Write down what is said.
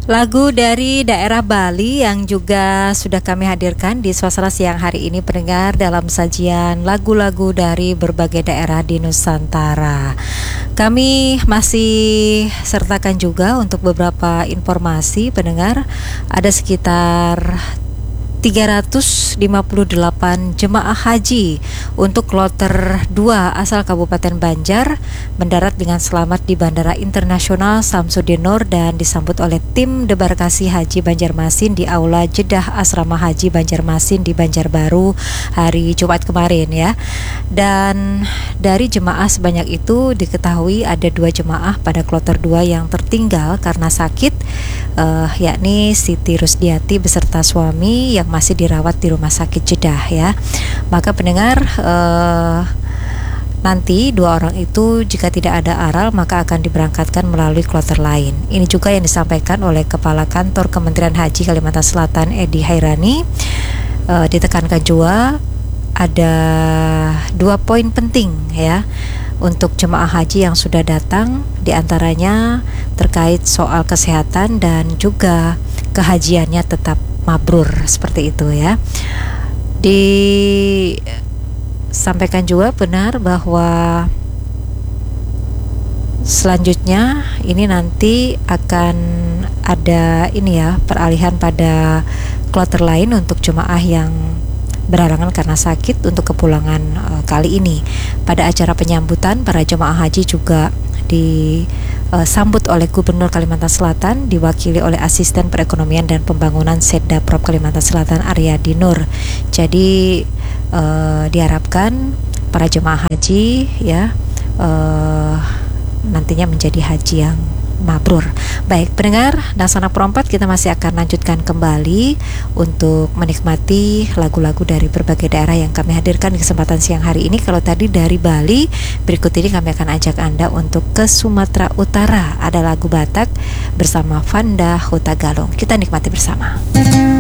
Lagu dari daerah Bali yang juga sudah kami hadirkan di suasana siang hari ini pendengar dalam sajian lagu-lagu dari berbagai daerah di Nusantara. Kami masih sertakan juga untuk beberapa informasi pendengar, ada sekitar 358 jemaah haji untuk kloter 2 asal Kabupaten Banjar mendarat dengan selamat di Bandara Internasional Samsudin Nur dan disambut oleh tim debarkasi Haji Banjarmasin di Aula Jeddah Asrama Haji Banjarmasin di Banjarbaru hari Jumat kemarin ya. Dan dari jemaah sebanyak itu diketahui ada 2 jemaah pada kloter 2 yang tertinggal karena sakit, yakni Siti Rusdiati beserta suami yang masih dirawat di rumah sakit Jeddah ya. Maka pendengar, nanti 2 orang itu jika tidak ada aral maka akan diberangkatkan melalui kloter lain. Ini juga yang disampaikan oleh Kepala Kantor Kementerian Haji Kalimantan Selatan Edi Hairani. Ditekankan juga ada 2 poin penting ya untuk jemaah haji yang sudah datang, diantaranya terkait soal kesehatan dan juga kehajiannya tetap mabrur seperti itu ya. Disampaikan juga benar bahwa selanjutnya ini nanti akan ada ini ya, peralihan pada kloter lain untuk jemaah yang berhalangan karena sakit untuk kepulangan kali ini. Pada acara penyambutan, para jemaah haji juga disambut oleh Gubernur Kalimantan Selatan diwakili oleh Asisten Perekonomian dan Pembangunan Setda Prop Kalimantan Selatan Aryadi Nur. Jadi diharapkan para jemaah haji ya nantinya menjadi haji yang mabrur. Baik pendengar, dan sanak perempat kita masih akan lanjutkan kembali untuk menikmati lagu-lagu dari berbagai daerah yang kami hadirkan di kesempatan siang hari ini. Kalau tadi dari Bali, berikut ini kami akan ajak Anda untuk ke Sumatera Utara. Ada lagu Batak bersama Vanda Hutagalung. Kita nikmati bersama.